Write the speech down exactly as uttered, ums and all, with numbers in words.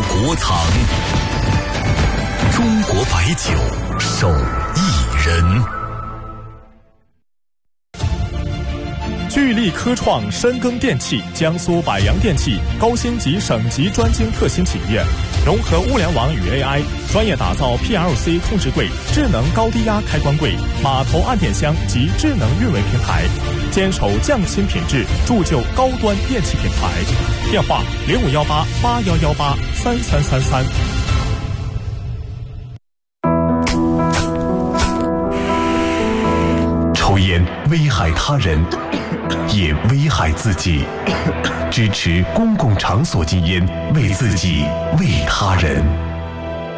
国藏，中国白酒手艺人。 聚力科创深耕电器，江苏百洋电器高星级省级专精特新企业，融合物联网与 A I， 专业打造 P L C 控制柜、智能高低压开关柜、码头按电箱及智能运维平台，坚守匠心品质，铸就高端电器品牌。电话零五幺八八幺幺八三三三三。 抽烟危害他人，也危害自己。支持公共场所禁烟，为自己，为他人。